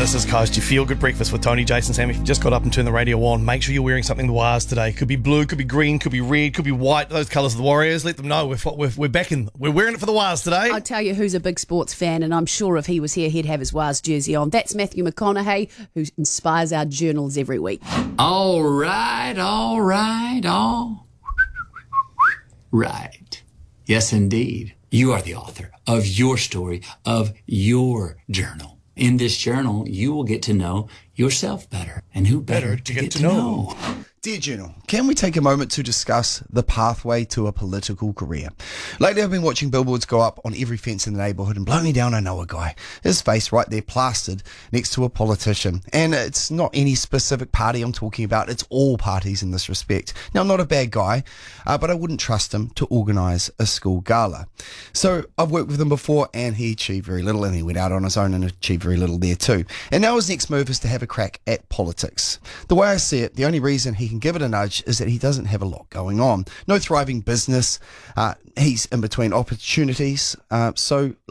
This is Coast, your feel-good breakfast with Tony, Jason, Sam. If you just got up and turned the radio on, make sure you're wearing something the Wars today. Could be blue, could be green, could be red, could be white. Those colours of the Warriors. Let them know we're back in. We're wearing it for the Wars today. I'll tell you who's a big sports fan, and I'm sure if he was here, he'd have his Wars jersey on. That's Matthew McConaughey, who inspires our journals every week. All right. Yes, indeed. You are the author of your story, of your journal. In this journal, you will get to know yourself better. And who better to get to know? Dear Journal, can we take a moment to discuss the pathway to a political career? Lately I've been watching billboards go up on every fence in the neighbourhood, and blow me down, I know a guy. His face right there plastered next to a politician. And it's not any specific party I'm talking about, it's all parties in this respect. Now, not a bad guy, but I wouldn't trust him to organise a school gala. So I've worked with him before, and he achieved very little, and he went out on his own and achieved very little there too. And now his next move is to have a crack at politics. The way I see it, the only reason he can give it a nudge is that he doesn't have a lot going on. No thriving business. He's in between opportunities. So